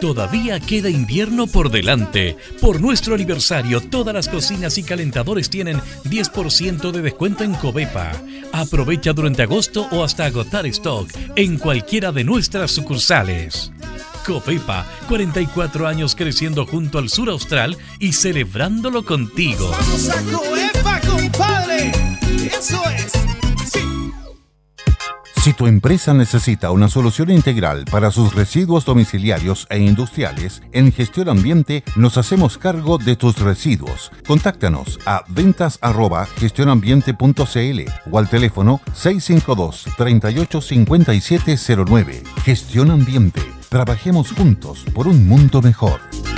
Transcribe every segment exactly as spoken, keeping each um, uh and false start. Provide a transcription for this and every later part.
Todavía queda invierno por delante. Por nuestro aniversario, todas las cocinas y calentadores tienen diez por ciento de descuento en Covepa. Aprovecha durante agosto o hasta agotar stock en cualquiera de nuestras sucursales. Covepa, cuarenta y cuatro años creciendo junto al sur austral y celebrándolo contigo. ¡Vamos a Covepa, compadre! ¡Eso es! ¡Sí! Si tu empresa necesita una solución integral para sus residuos domiciliarios e industriales, en Gestión Ambiente nos hacemos cargo de tus residuos. Contáctanos a ventas arroba gestionambiente punto cl o al teléfono seis cinco dos, tres ocho cinco siete cero nueve. Gestión Ambiente. Trabajemos juntos por un mundo mejor.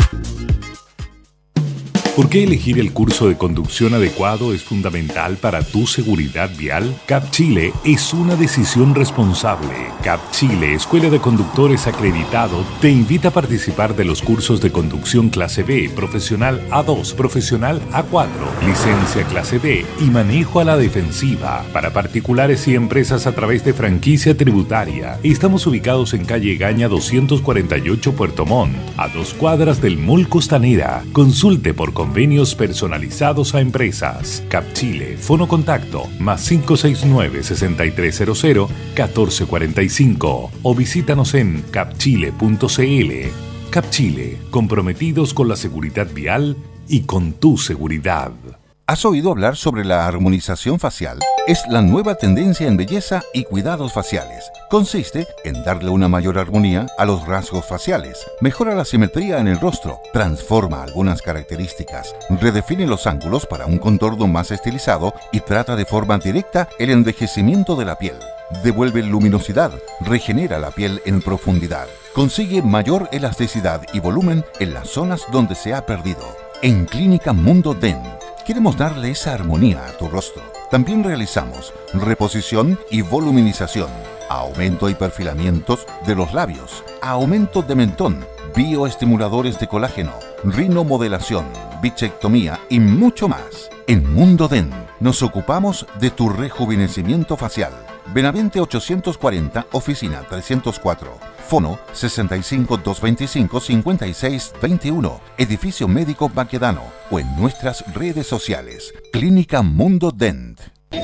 ¿Por qué elegir el curso de conducción adecuado es fundamental para tu seguridad vial? CAP Chile es una decisión responsable. CAP Chile, Escuela de Conductores Acreditado, te invita a participar de los cursos de conducción clase B, profesional A dos, profesional A cuatro, licencia clase B y manejo a la defensiva para particulares y empresas a través de franquicia tributaria. Estamos ubicados en calle Gaña doscientos cuarenta y ocho Puerto Montt, a dos cuadras del Mall Costanera. Consulte por convenios personalizados a empresas. CAP Chile, Fono Contacto, más cinco seis nueve, seis tres cero cero, uno cuatro cuatro cinco o visítanos en capchile punto cl. CAP Chile, comprometidos con la seguridad vial y con tu seguridad. ¿Has oído hablar sobre la armonización facial? Es la nueva tendencia en belleza y cuidados faciales. Consiste en darle una mayor armonía a los rasgos faciales, mejora la simetría en el rostro, transforma algunas características, redefine los ángulos para un contorno más estilizado y trata de forma directa el envejecimiento de la piel. Devuelve luminosidad, regenera la piel en profundidad, consigue mayor elasticidad y volumen en las zonas donde se ha perdido. En Clínica Mundo Dent, queremos darle esa armonía a tu rostro. También realizamos reposición y voluminización, aumento y perfilamientos de los labios, aumento de mentón, bioestimuladores de colágeno, rinomodelación, bichectomía y mucho más. En Mundo Dent nos ocupamos de tu rejuvenecimiento facial. Benavente ochocientos cuarenta, oficina trescientos cuatro. Fono sesenta y cinco, doscientos veinticinco, cincuenta y seis veintiuno. Edificio Médico Baquedano o en nuestras redes sociales. Clínica Mundo Dent.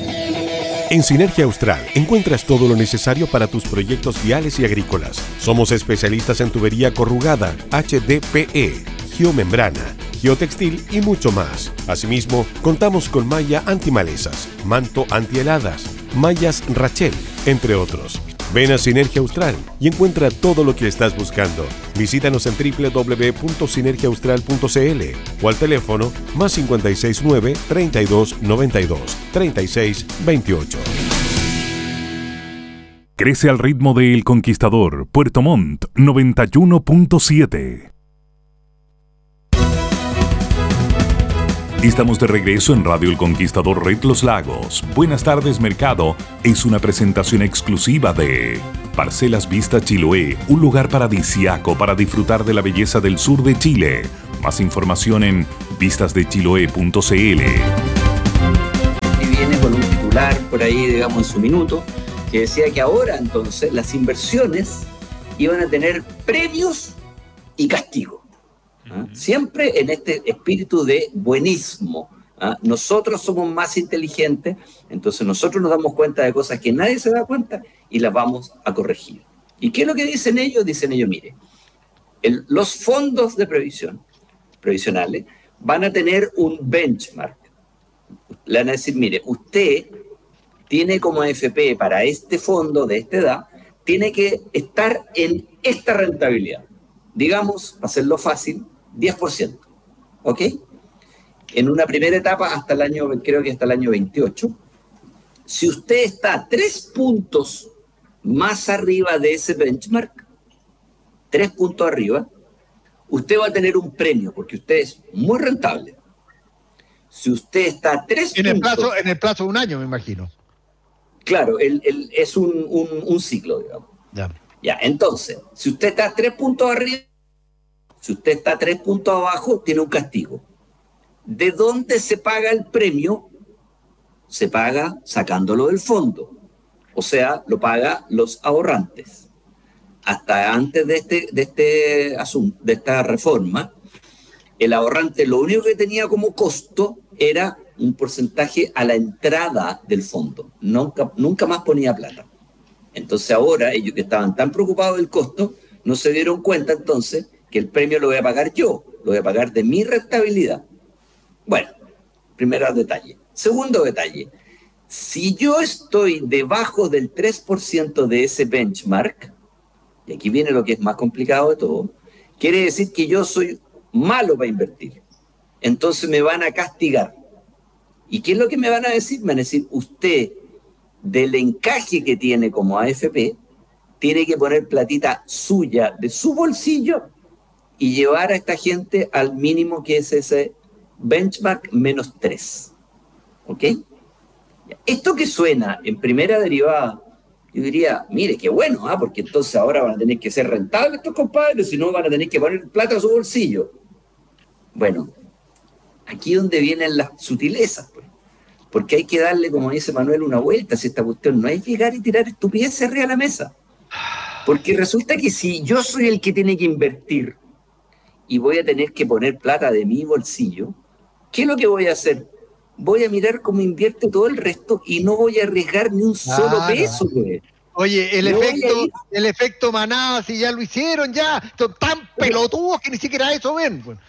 En Sinergia Austral encuentras todo lo necesario para tus proyectos viales y agrícolas. Somos especialistas en tubería corrugada, H D P E, geomembrana, geotextil y mucho más. Asimismo, contamos con malla antimalezas, manto antiheladas, mallas Rachel, entre otros. Ven a Sinergia Austral y encuentra todo lo que estás buscando. Visítanos en doble u doble u doble u punto sinergia austral punto cl o al teléfono más cinco seis nueve, treinta y dos, noventa y dos, treinta y seis, veintiocho. Crece al ritmo de El Conquistador, Puerto Montt, noventa y uno punto siete. Estamos de regreso en Radio El Conquistador Red Los Lagos. Buenas tardes, mercado. Es una presentación exclusiva de Parcelas Vista Chiloé, un lugar paradisíaco para disfrutar de la belleza del sur de Chile. Más información en vistas de chiloé punto cl. Y viene con un titular por ahí, digamos, en su minuto, que decía que ahora entonces las inversiones iban a tener premios y castigos. ¿Ah? Siempre en este espíritu de buenismo. ¿Ah? Nosotros somos más inteligentes, entonces nosotros nos damos cuenta de cosas que nadie se da cuenta y las vamos a corregir. ¿Y qué es lo que dicen ellos? Dicen ellos, mire, el, los fondos de previsión, previsionales van a tener un benchmark. Le van a decir, mire, usted tiene como A F P para este fondo de esta edad, tiene que estar en esta rentabilidad. Digamos, para hacerlo fácil, diez por ciento, ¿ok? En una primera etapa hasta el año, creo que hasta el año veintiocho. Si usted está tres puntos más arriba de ese benchmark, tres puntos arriba, usted va a tener un premio, porque usted es muy rentable. Si usted está tres en puntos... El plazo, en el plazo de un año, me imagino. Claro, el, el, es un, un, un ciclo, digamos. Ya. Ya, entonces, si usted está tres puntos arriba, si usted está tres puntos abajo, tiene un castigo. ¿De dónde se paga el premio? Se paga sacándolo del fondo. O sea, lo paga los ahorrantes. hasta antes de este, de este asunto, de esta reforma, el ahorrante lo único que tenía como costo era un porcentaje a la entrada del fondo. Nunca, nunca más ponía plata. Entonces ahora ellos que estaban tan preocupados del costo, no se dieron cuenta entonces que el premio lo voy a pagar yo, lo voy a pagar de mi rentabilidad. Bueno, primer detalle. Segundo detalle, si yo estoy debajo del tres por ciento de ese benchmark, y aquí viene lo que es más complicado de todo, quiere decir que yo soy malo para invertir. Entonces me van a castigar. ¿Y qué es lo que me van a decir? Me van a decir, usted, del encaje que tiene como A F P, tiene que poner platita suya de su bolsillo y llevar a esta gente al mínimo que es ese benchmark menos tres. ¿Ok? Esto que suena en primera derivada, yo diría, mire, qué bueno, ¿ah? Porque entonces ahora van a tener que ser rentables estos compadres, si no van a tener que poner plata a su bolsillo. Bueno, aquí es donde vienen las sutilezas, pues. Porque hay que darle, como dice Manuel, una vuelta. Si esta cuestión no es llegar y tirar estupideces arriba de la mesa. Porque resulta que si yo soy el que tiene que invertir y voy a tener que poner plata de mi bolsillo, ¿qué es lo que voy a hacer? Voy a mirar cómo invierte todo el resto y no voy a arriesgar ni un solo Claro. peso, güey. Oye, el No voy efecto, a ir- el efecto manada, si ya lo hicieron, ya, son tan pelotudos que ni siquiera eso ven. Pues.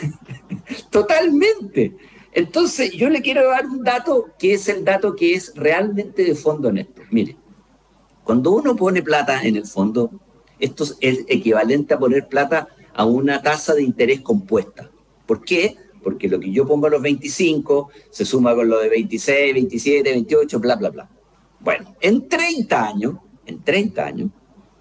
Totalmente. Entonces, yo le quiero dar un dato que es el dato que es realmente de fondo neto. Mire, cuando uno pone plata en el fondo, esto es equivalente a poner plata a una tasa de interés compuesta. ¿Por qué? Porque lo que yo pongo a los veinticinco se suma con lo de veintiséis, veintisiete, veintiocho, bla, bla, bla. Bueno, en treinta años, en treinta años,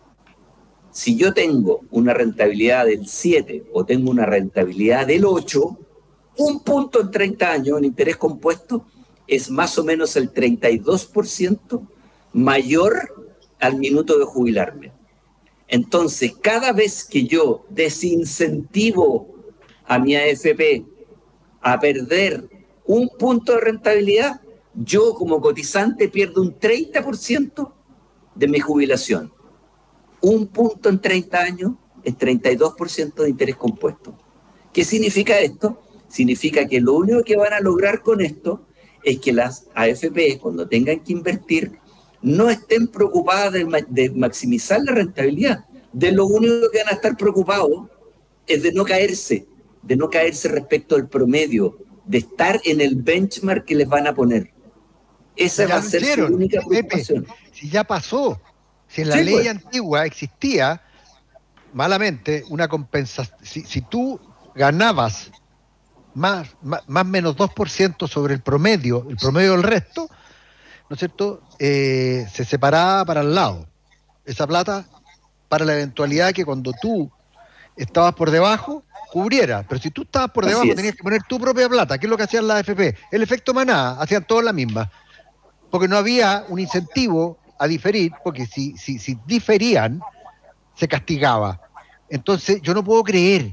si yo tengo una rentabilidad del siete o tengo una rentabilidad del ocho, un punto en treinta años en interés compuesto es más o menos el treinta y dos por ciento mayor al minuto de jubilarme. Entonces, cada vez que yo desincentivo a mi A F P a perder un punto de rentabilidad, yo como cotizante pierdo un treinta por ciento de mi jubilación. Un punto en treinta años es treinta y dos por ciento de interés compuesto. ¿Qué significa esto? Significa que lo único que van a lograr con esto es que las A F P, cuando tengan que invertir, no estén preocupadas de, ma- de maximizar la rentabilidad. De lo único que van a estar preocupados es de no caerse, de no caerse respecto al promedio, de estar en el benchmark que les van a poner. Esa Ya va a lo ser hicieron, su única Pepe. preocupación. Si ya pasó, si en la Sí, ley pues. antigua existía, malamente, una compensación, si, si tú ganabas más, más, más menos dos por ciento sobre el promedio, el promedio del resto, ¿no es cierto?, Eh, se separaba para el lado, esa plata, para la eventualidad que cuando tú estabas por debajo, cubriera. Pero si tú estabas por Así debajo, es. tenías que poner tu propia plata. ¿Qué es lo que hacían las A F P? El efecto manada, hacían todas la misma. Porque no había un incentivo a diferir, porque si, si, si diferían, se castigaba. Entonces, yo no puedo creer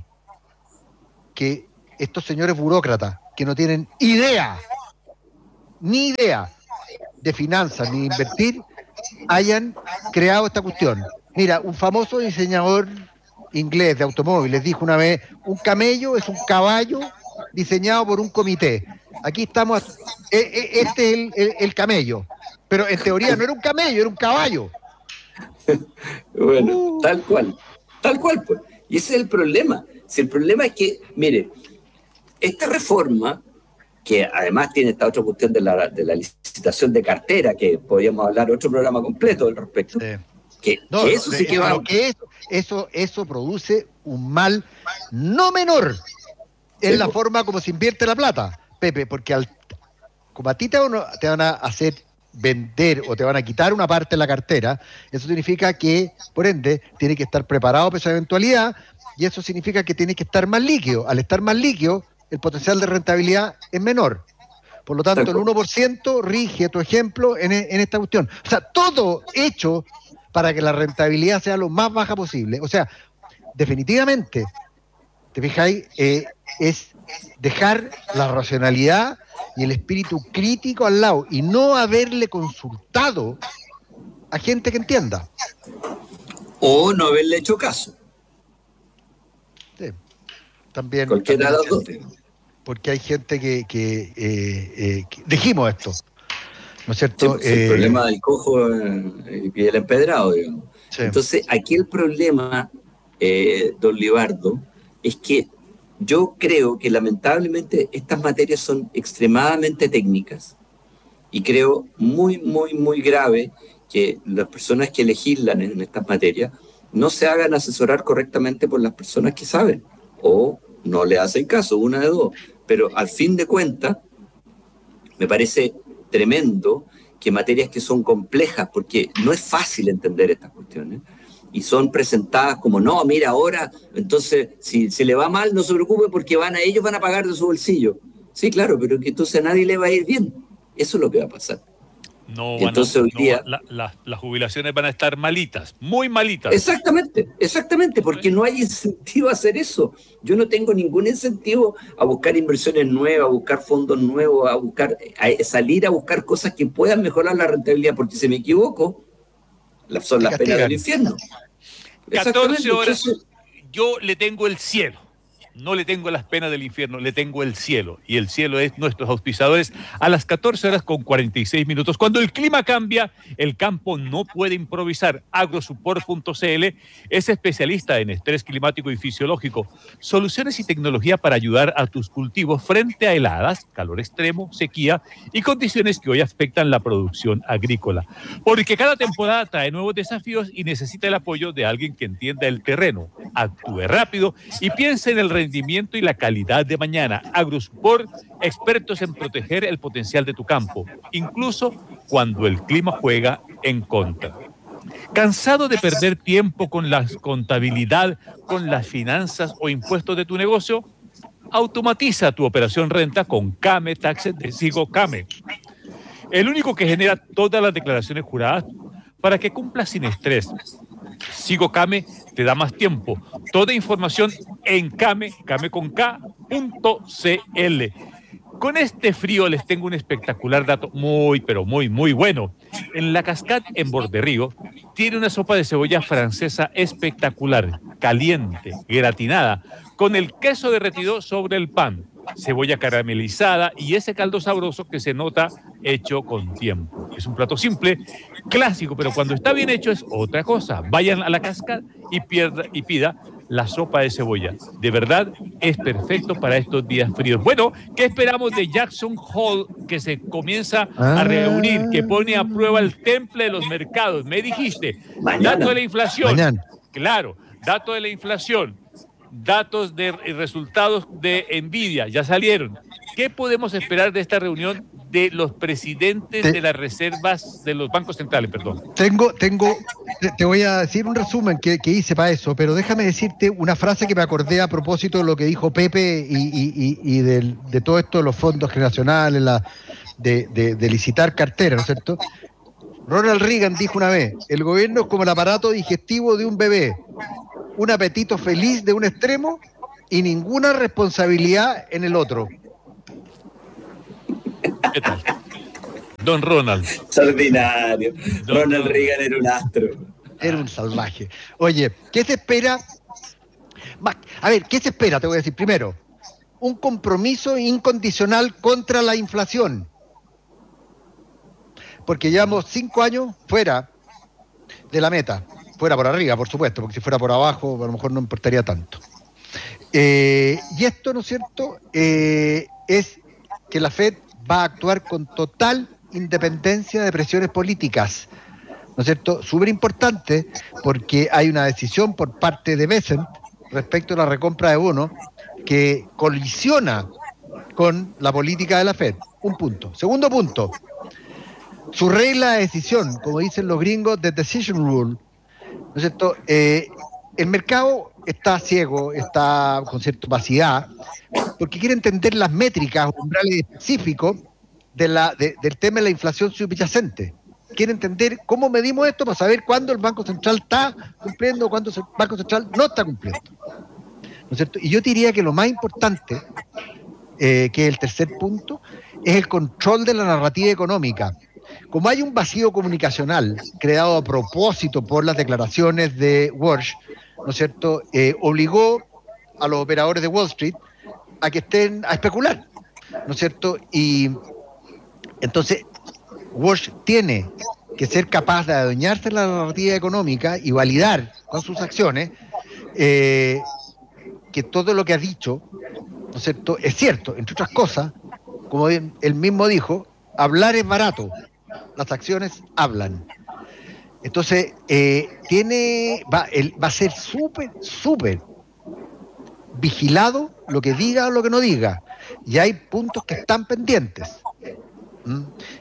que estos señores burócratas, que no tienen idea, ni idea de finanzas ni de invertir, hayan creado esta cuestión. Mira, un famoso diseñador inglés de automóviles dijo una vez, un camello es un caballo diseñado por un comité. Aquí estamos, e- e- este es el, el- el camello, pero en teoría no era un camello, era un caballo. Bueno, Uh. tal cual, tal cual, pues. Y ese es el problema. Si el problema es que, mire, esta reforma, que además tiene esta otra cuestión de la, de la licitación de cartera, que podríamos hablar otro programa completo al respecto, Sí. que, No, que eso de- sí que va... lo que es- eso, eso produce un mal no menor en Sí, la po. forma como se invierte la plata, Pepe, porque al, como a ti te van, a- te van a hacer vender o te van a quitar una parte de la cartera, eso significa que, por ende, tienes que estar preparado para esa eventualidad y eso significa que tienes que estar más líquido. Al estar más líquido, el potencial de rentabilidad es menor. Por lo tanto, Tal el cual. uno por ciento rige tu ejemplo en, en esta cuestión. O sea, todo hecho para que la rentabilidad sea lo más baja posible. O sea, definitivamente, ¿te fijáis? Eh, es dejar la racionalidad y el espíritu crítico al lado y no haberle consultado a gente que entienda. O no haberle hecho caso. Sí. También. Cualquiera de las dos. Porque hay gente que, que, eh, eh, que dijimos esto, ¿no es cierto? Sí, pues, eh, el problema del cojo eh, y el empedrado, digamos. Sí. Entonces, aquí el problema, eh, don Libardo, es que yo creo que lamentablemente estas materias son extremadamente técnicas y creo muy, muy, muy grave que las personas que legislan en estas materias no se hagan asesorar correctamente por las personas que saben o no le hacen caso, una de dos. Pero al fin de cuentas, me parece tremendo que materias que son complejas, porque no es fácil entender estas cuestiones, y son presentadas como, no, mira, ahora, entonces, si se le va mal, no se preocupe porque van a ellos van a pagar de su bolsillo. Sí, claro, pero que entonces a nadie le va a ir bien. Eso es lo que va a pasar. No, van entonces a, hoy no, día... la, la, las jubilaciones van a estar malitas, muy malitas. Exactamente, exactamente, porque no hay incentivo a hacer eso. Yo no tengo ningún incentivo a buscar inversiones nuevas, a buscar fondos nuevos, a buscar a salir a buscar cosas que puedan mejorar la rentabilidad, porque si me equivoco, son las penas del infierno. catorce horas, yo le tengo el cielo. No le tengo las penas del infierno, le tengo el cielo. Y el cielo es nuestros auspiciadores a las catorce horas con cuarenta y seis minutos. Cuando el clima cambia, el campo no puede improvisar. Agrosupport punto c l es especialista en estrés climático y fisiológico. Soluciones y tecnología para ayudar a tus cultivos frente a heladas, calor extremo, sequía y condiciones que hoy afectan la producción agrícola. Porque cada temporada trae nuevos desafíos y necesita el apoyo de alguien que entienda el terreno, actúe rápido y piense en el rendimiento rendimiento y la calidad de mañana. Agrosupport, expertos en proteger el potencial de tu campo, incluso cuando el clima juega en contra. ¿Cansado de perder tiempo con la contabilidad, con las finanzas o impuestos de tu negocio? Automatiza tu operación renta con Came Taxes de Sigo Came. El único que genera todas las declaraciones juradas para que cumplas sin estrés. Sigo Came te da más tiempo. Toda información en Came, Came con K, punto C L. Con este frío les tengo un espectacular dato muy, pero muy, muy bueno. En La Cascade, en Borderío, tiene una sopa de cebolla francesa espectacular, caliente, gratinada, con el queso derretido sobre el pan, cebolla caramelizada y ese caldo sabroso que se nota hecho con tiempo. Es un plato simple, clásico, pero cuando está bien hecho es otra cosa. Vayan a La Cascade y, pierda, y pida la sopa de cebolla. De verdad, es perfecto para estos días fríos. Bueno, ¿qué esperamos de Jackson Hole, que se comienza a reunir, que pone a prueba el temple de los mercados? Me dijiste, mañana. Dato de la inflación. Mañana. Claro, dato de la inflación. Datos de resultados de Nvidia, ya salieron. ¿Qué podemos esperar de esta reunión de los presidentes te, de las reservas de los bancos centrales? Perdón. Tengo, tengo, te, te voy a decir un resumen que, que hice para eso, pero déjame decirte una frase que me acordé a propósito de lo que dijo Pepe y, y, y, y de, de todo esto de los fondos generacionales, la, de, de, de licitar cartera, ¿no es cierto? Ronald Reagan dijo una vez: el gobierno es como el aparato digestivo de un bebé. Un apetito feliz de un extremo y ninguna responsabilidad en el otro. ¿Qué tal? Don Ronald. Extraordinario. Don Ronald Reagan era un astro. Era un salvaje. Oye, ¿qué se espera? A ver, ¿qué se espera? Te voy a decir primero. Un compromiso incondicional contra la inflación. Porque llevamos cinco años fuera de la meta. Fuera por arriba, por supuesto, porque si fuera por abajo a lo mejor no importaría tanto. Eh, y esto, ¿no es cierto?, eh, es que la Fed va a actuar con total independencia de presiones políticas, ¿no es cierto? Súper importante, porque hay una decisión por parte de Bessent respecto a la recompra de bonos que colisiona con la política de la Fed. Un punto. Segundo punto, su regla de decisión, como dicen los gringos, the decision rule, ¿no es cierto? Eh, el mercado está ciego, está con cierta opacidad, porque quiere entender las métricas umbrales específicos de la, de, del tema de la inflación subyacente. Quiere entender cómo medimos esto para saber cuándo el Banco Central está cumpliendo, cuándo el Banco Central no está cumpliendo. ¿No es cierto? Y yo diría que lo más importante, eh, que es el tercer punto, es el control de la narrativa económica. como hay un vacío comunicacional creado a propósito por las declaraciones de Walsh, ¿no es cierto?, eh, obligó a los operadores de Wall Street a que estén a especular, ¿no es cierto? Y entonces Walsh tiene que ser capaz de adueñarse de la narrativa económica y validar con sus acciones eh, que todo lo que ha dicho, ¿no es cierto?, es cierto. Entre otras cosas, como él mismo dijo, hablar es barato, las acciones hablan. Entonces, eh, tiene va, él, va a ser súper, súper vigilado lo que diga o lo que no diga. Y hay puntos que están pendientes. ¿Mm?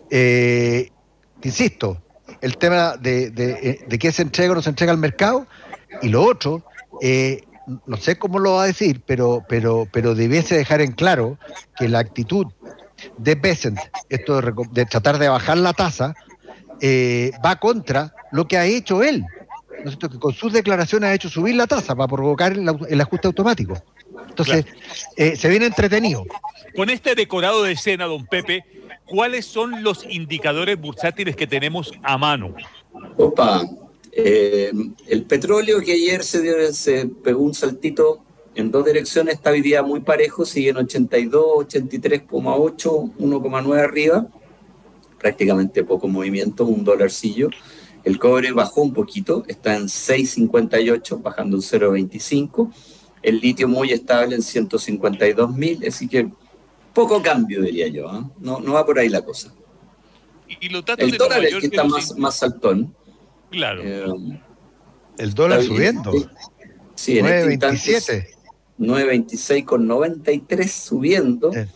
Eh, te insisto, el tema de, de, de qué se entrega o no se entrega al mercado, y lo otro, eh, no sé cómo lo va a decir, pero, pero, pero debiese dejar en claro que la actitud de Bessent, esto de, de tratar de bajar la tasa, eh, va contra lo que ha hecho él, ¿no es cierto?, que con sus declaraciones ha hecho subir la tasa para provocar el, el ajuste automático. Entonces, claro. eh, se viene entretenido. Con este decorado de escena, don Pepe, ¿cuáles son los indicadores bursátiles que tenemos a mano? Opa, eh, el petróleo que ayer se, dio, se pegó un saltito en dos direcciones, está hoy día muy parejo, sigue en ochenta y dos, ochenta y tres coma ocho, uno coma nueve arriba, prácticamente poco movimiento, un dolarcillo. El cobre bajó un poquito, está en seis cincuenta y ocho, bajando un cero coma veinticinco. El litio muy estable en ciento cincuenta y dos mil, así que poco cambio, diría yo, ¿eh? No, no va por ahí la cosa. Y, y los datos el de dólar Nueva es York que está que más, nos... más saltón. Claro. Eh, el dólar subiendo. Sí, en nueve este veintisiete. nueve veintiséis con noventa y tres subiendo. Sí.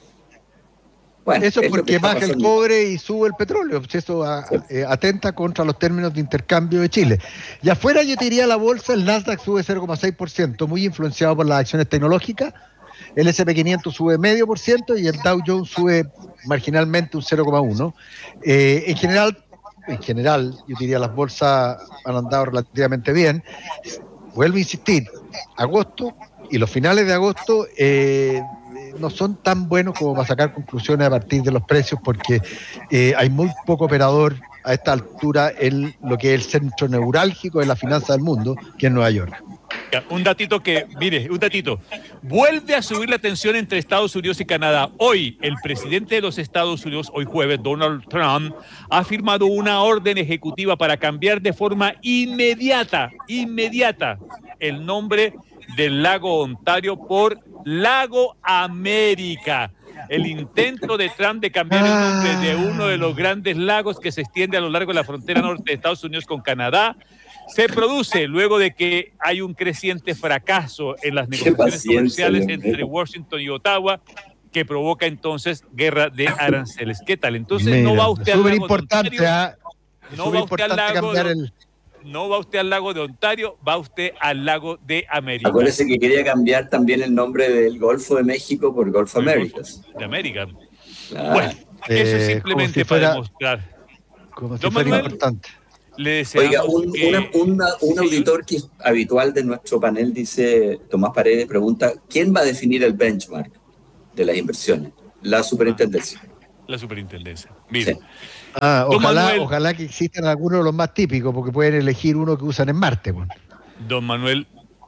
Bueno, eso es porque baja pasando. El cobre y sube el petróleo. Eso a, sí. eh, atenta contra los términos de intercambio de Chile. Y afuera yo te diría la bolsa, el Nasdaq sube cero coma seis por ciento, muy influenciado por las acciones tecnológicas. El ese and pe quinientos sube medio por ciento y el Dow Jones sube marginalmente un cero coma uno. Eh, en general, en general, yo diría las bolsas han andado relativamente bien. Vuelvo a insistir, agosto y los finales de agosto eh, no son tan buenos como para sacar conclusiones a partir de los precios, porque eh, hay muy poco operador a esta altura en lo que es el centro neurálgico de la finanza del mundo, que es Nueva York. Un datito que, mire, un datito. Vuelve a subir la tensión entre Estados Unidos y Canadá. Hoy, el presidente de los Estados Unidos, hoy jueves, Donald Trump, ha firmado una orden ejecutiva para cambiar de forma inmediata, inmediata, el nombre del lago Ontario por Lago América. El intento de Trump de cambiar el nombre de uno de los grandes lagos que se extiende a lo largo de la frontera norte de Estados Unidos con Canadá se produce luego de que hay un creciente fracaso en las negociaciones comerciales entre Washington y Ottawa, que provoca entonces guerra de aranceles. ¿Qué tal? Entonces Mira, no va usted al lago de Ontario, ¿eh? no va usted al lago de, el... no va usted al lago de Ontario, va usted al lago de América. Acuérdese que quería cambiar también el nombre del Golfo de México por Golfo Américas. De América. Claro. Bueno, eh, eso es simplemente si fuera, para demostrar. Como si fuera Manuel, importante. Le Oiga, un, que... una, una, un sí, auditor que es habitual de nuestro panel dice, Tomás Paredes pregunta, ¿quién va a definir el benchmark de las inversiones? La superintendencia. La superintendencia. Mire. Sí. Ah, ojalá, Manuel, ojalá que existan algunos de los más típicos, porque pueden elegir uno que usan en Marte. Bueno. Don Manuel,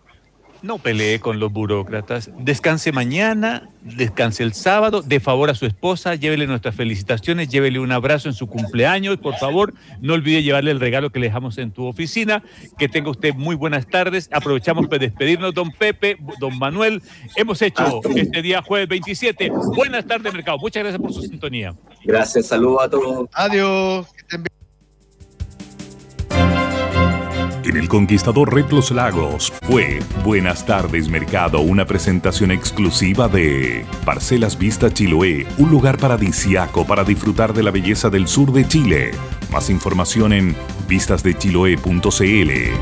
no pelee con los burócratas. Descanse mañana, descanse el sábado, de favor a su esposa, llévele nuestras felicitaciones, llévele un abrazo en su cumpleaños, por favor, no olvide llevarle el regalo que le dejamos en tu oficina. Que tenga usted muy buenas tardes. Aprovechamos para despedirnos, don Pepe, don Manuel. Hemos hecho este día jueves veintisiete. Buenas tardes, mercado. Muchas gracias por su sintonía. Gracias, saludos a todos. Adiós. Que estén bien. En el Conquistador Red Los Lagos fue Buenas tardes Mercado, una presentación exclusiva de Parcelas Vista Chiloé, un lugar paradisiaco para disfrutar de la belleza del sur de Chile. Más información en vistas de chiloé punto c l.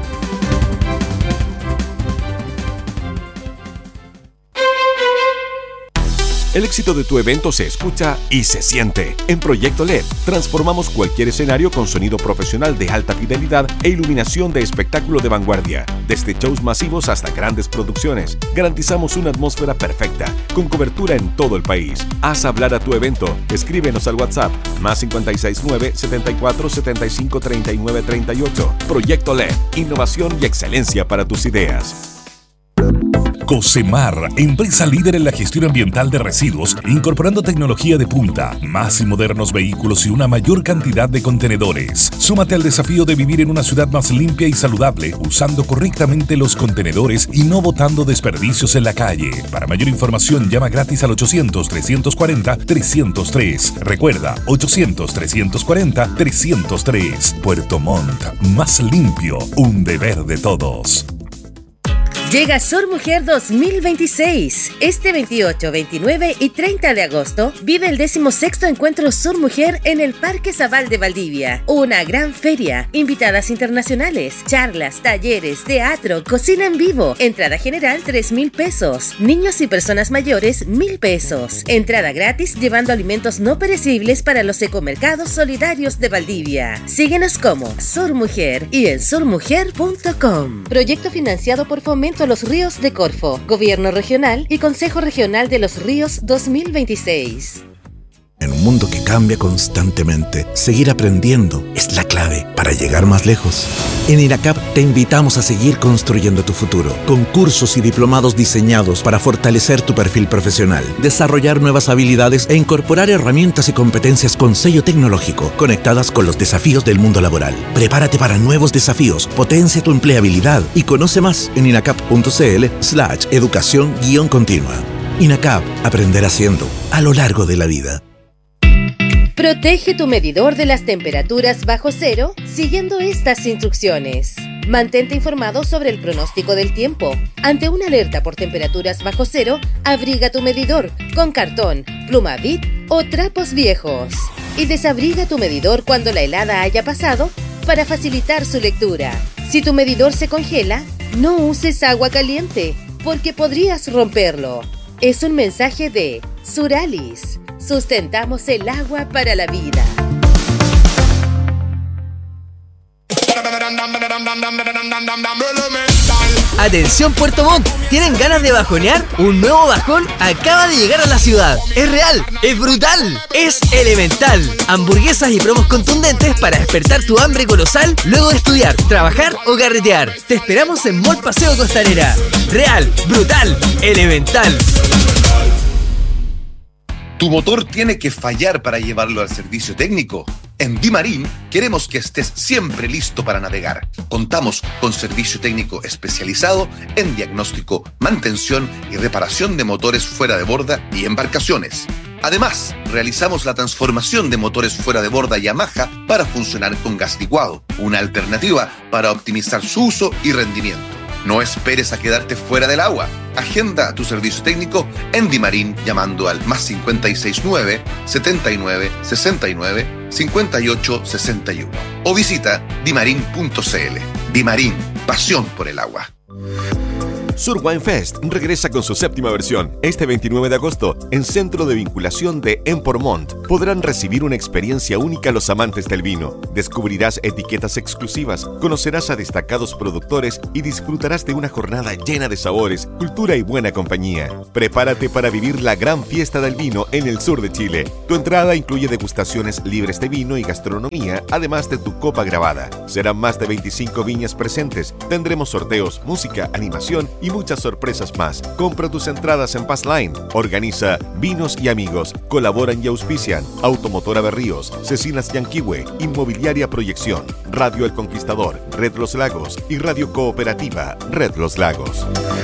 El éxito de tu evento se escucha y se siente. En Proyecto L E D transformamos cualquier escenario con sonido profesional de alta fidelidad e iluminación de espectáculo de vanguardia. Desde shows masivos hasta grandes producciones, garantizamos una atmósfera perfecta, con cobertura en todo el país. Haz hablar a tu evento. Escríbenos al WhatsApp más cinco seis nueve, setenta y cuatro, setenta y cinco, treinta y nueve, treinta y ocho. Proyecto L E D, innovación y excelencia para tus ideas. Cocemar, empresa líder en la gestión ambiental de residuos, incorporando tecnología de punta, más y modernos vehículos y una mayor cantidad de contenedores. Súmate al desafío de vivir en una ciudad más limpia y saludable, usando correctamente los contenedores y no botando desperdicios en la calle. Para mayor información, llama gratis al ochocientos, trescientos cuarenta, trescientos tres. Recuerda, ochocientos, trescientos cuarenta, trescientos tres. Puerto Montt, más limpio, un deber de todos. Llega Sor Mujer dos mil veintiséis. Este veintiocho, veintinueve y treinta de agosto vive el decimosexto encuentro Sor Mujer en el Parque Zabal de Valdivia. Una gran feria, invitadas internacionales, charlas, talleres, teatro, cocina en vivo. Entrada general tres mil pesos. Niños y personas mayores mil pesos. Entrada gratis llevando alimentos no perecibles para los ecomercados solidarios de Valdivia. Síguenos como Sor Mujer y en sor mujer punto com. Proyecto financiado por Fomento a los Ríos de Corfo, Gobierno Regional y Consejo Regional de los Ríos dos mil veintiséis. En un mundo que cambia constantemente, seguir aprendiendo es la clave para llegar más lejos. En INACAP te invitamos a seguir construyendo tu futuro, con cursos y diplomados diseñados para fortalecer tu perfil profesional, desarrollar nuevas habilidades e incorporar herramientas y competencias con sello tecnológico, conectadas con los desafíos del mundo laboral. Prepárate para nuevos desafíos, potencia tu empleabilidad y conoce más en inacap.cl slash educación guión continua. INACAP, aprender haciendo, a lo largo de la vida. Protege tu medidor de las temperaturas bajo cero siguiendo estas instrucciones. Mantente informado sobre el pronóstico del tiempo. Ante una alerta por temperaturas bajo cero, abriga tu medidor con cartón, pluma bit o trapos viejos. Y desabriga tu medidor cuando la helada haya pasado para facilitar su lectura. Si tu medidor se congela, no uses agua caliente porque podrías romperlo. Es un mensaje de Suralis. Sustentamos el agua para la vida. Atención Puerto Montt, ¿tienen ganas de bajonear? Un nuevo bajón acaba de llegar a la ciudad. Es real, es brutal, es elemental. Hamburguesas y promos contundentes para despertar tu hambre colosal luego de estudiar, trabajar o carretear. Te esperamos en Mall Paseo Costanera. Real, brutal, elemental. ¿Tu motor tiene que fallar para llevarlo al servicio técnico? En Dimarín queremos que estés siempre listo para navegar. Contamos con servicio técnico especializado en diagnóstico, mantención y reparación de motores fuera de borda y embarcaciones. Además, realizamos la transformación de motores fuera de borda Yamaha para funcionar con gas licuado, una alternativa para optimizar su uso y rendimiento. No esperes a quedarte fuera del agua. Agenda tu servicio técnico en Dimarín llamando al más cinco seis nueve, setenta y nueve, sesenta y nueve, cincuenta y ocho sesenta y uno o visita dimarin punto cl. Dimarín, pasión por el agua. Sur Wine Fest regresa con su séptima versión. Este veintinueve de agosto, en Centro de Vinculación de Empor Montt, podrán recibir una experiencia única los amantes del vino. Descubrirás etiquetas exclusivas, conocerás a destacados productores y disfrutarás de una jornada llena de sabores, cultura y buena compañía. Prepárate para vivir la gran fiesta del vino en el sur de Chile. Tu entrada incluye degustaciones libres de vino y gastronomía, además de tu copa grabada. Serán más de veinticinco viñas presentes. Tendremos sorteos, música, animación y muchas sorpresas más. Compra tus entradas en Passline. Organiza Vinos y Amigos. Colaboran y auspician Automotora Berríos, Cecinas Yanquihue, Inmobiliaria Proyección, Radio El Conquistador, Red Los Lagos y Radio Cooperativa Red Los Lagos.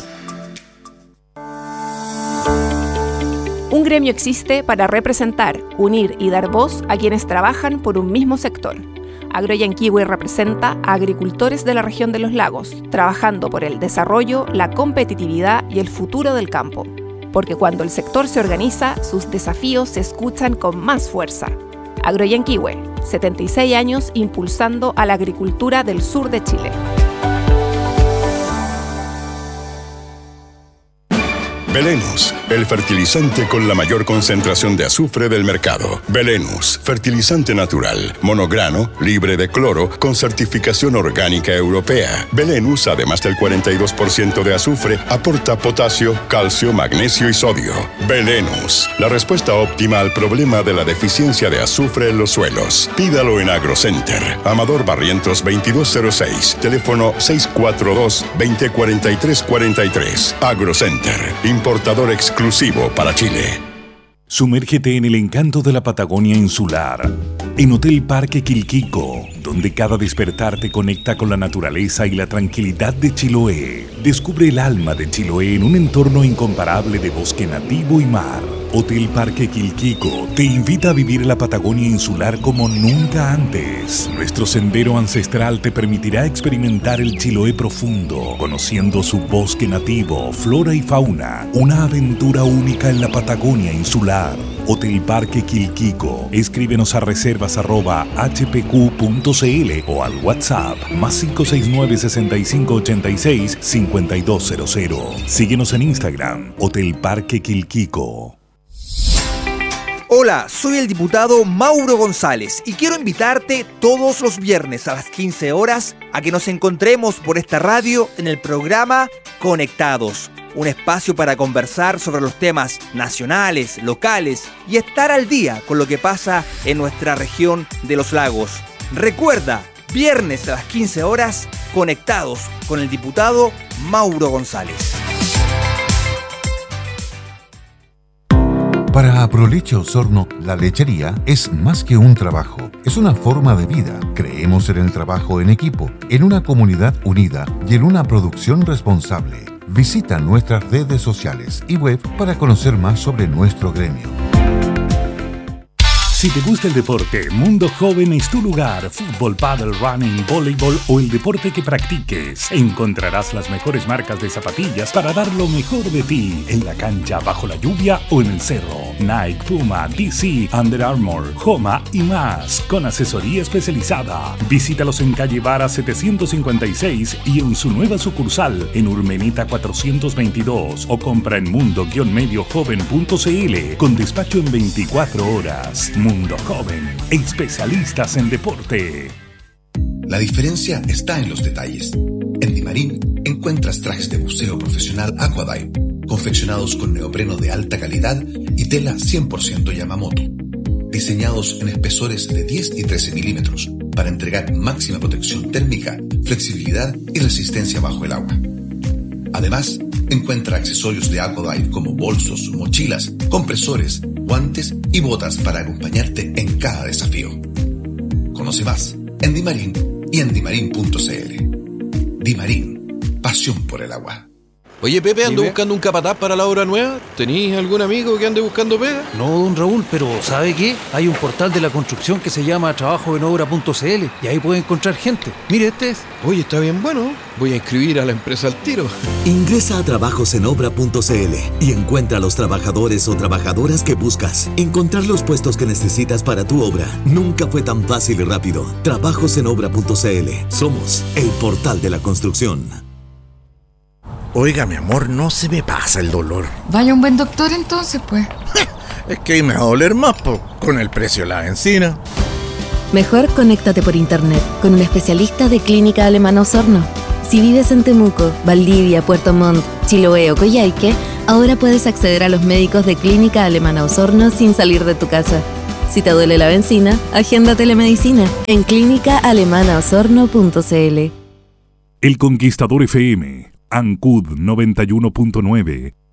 Un gremio existe para representar, unir y dar voz a quienes trabajan por un mismo sector. Agroyanquihue representa a agricultores de la región de los lagos, trabajando por el desarrollo, la competitividad y el futuro del campo. Porque cuando el sector se organiza, sus desafíos se escuchan con más fuerza. Agroyanquihue, setenta y seis años impulsando a la agricultura del sur de Chile. Belenus, el fertilizante con la mayor concentración de azufre del mercado. Belenus, fertilizante natural, monograno, libre de cloro, con certificación orgánica europea. Belenus, además del cuarenta y dos por ciento de azufre, aporta potasio, calcio, magnesio y sodio. Belenus, la respuesta óptima al problema de la deficiencia de azufre en los suelos. Pídalo en AgroCenter. Amador Barrientos veintidós cero seis, teléfono seis cuatro dos, veinte cuarenta y tres cuarenta y tres. AgroCenter, importador exclusivo para Chile. Sumérgete en el encanto de la Patagonia insular, en Hotel Parque Quilquico, donde cada despertar te conecta con la naturaleza y la tranquilidad de Chiloé. Descubre el alma de Chiloé en un entorno incomparable de bosque nativo y mar. Hotel Parque Quilquico te invita a vivir la Patagonia insular como nunca antes. Nuestro sendero ancestral te permitirá experimentar el Chiloé profundo, conociendo su bosque nativo, flora y fauna. Una aventura única en la Patagonia insular. Hotel Parque Quilquico. Escríbenos a reservas arroba h p q punto c l o al WhatsApp más cinco seis nueve, sesenta y cinco ochenta y seis, cincuenta y dos cero cero. Síguenos en Instagram, Hotel Parque Quilquico. Hola, soy el diputado Mauro González y quiero invitarte todos los viernes a las quince horas a que nos encontremos por esta radio en el programa Conectados, un espacio para conversar sobre los temas nacionales, locales y estar al día con lo que pasa en nuestra región de los lagos. Recuerda, viernes a las quince horas, Conectados con el diputado Mauro González. Para Aproleche Osorno, la lechería es más que un trabajo, es una forma de vida. Creemos en el trabajo en equipo, en una comunidad unida y en una producción responsable. Visita nuestras redes sociales y web para conocer más sobre nuestro gremio. Si te gusta el deporte, Mundo Joven es tu lugar. Fútbol, pádel, running, voleibol o el deporte que practiques. Encontrarás las mejores marcas de zapatillas para dar lo mejor de ti. En la cancha, bajo la lluvia o en el cerro. Nike, Puma, D C, Under Armour, Homa y más. Con asesoría especializada. Visítalos en calle Vara setecientos cincuenta y seis y en su nueva sucursal en Urmeneta cuatrocientos veintidós. O compra en mundo medio joven punto c l con despacho en veinticuatro horas. Mundo Joven, especialistas en deporte. La diferencia está en los detalles. En Dimarín encuentras trajes de buceo profesional Aquadive, confeccionados con neopreno de alta calidad y tela cien por ciento Yamamoto, diseñados en espesores de diez y trece milímetros para entregar máxima protección térmica, flexibilidad y resistencia bajo el agua. Además, encuentra accesorios de Aquadive como bolsos, mochilas, compresores, guantes y botas para acompañarte en cada desafío. Conoce más en Dimarín y en dimarín punto c l. Dimarín, pasión por el agua. Oye, Pepe, ando Dime. buscando un capataz para la obra nueva. ¿Tenís algún amigo que ande buscando pega? No, don Raúl, pero ¿sabe qué? Hay un portal de la construcción que se llama trabajo en obra punto c l y ahí puede encontrar gente. Mire, este es. Oye, está bien bueno. Voy a inscribir a la empresa al tiro. Ingresa a trabajos en obra punto c l y encuentra a los trabajadores o trabajadoras que buscas. Encontrar los puestos que necesitas para tu obra nunca fue tan fácil y rápido. trabajos en obra punto c l. Somos el portal de la construcción. Oiga, mi amor, no se me pasa el dolor. Vaya un buen doctor entonces, pues. Es que me va a doler más, po, con el precio de la benzina. Mejor conéctate por internet con un especialista de Clínica Alemana Osorno. Si vives en Temuco, Valdivia, Puerto Montt, Chiloé o Coyhaique, ahora puedes acceder a los médicos de Clínica Alemana Osorno sin salir de tu casa. Si te duele la benzina, agenda telemedicina en clínica alemana osorno punto c l. El Conquistador F M, Ancud noventa y uno punto nueve,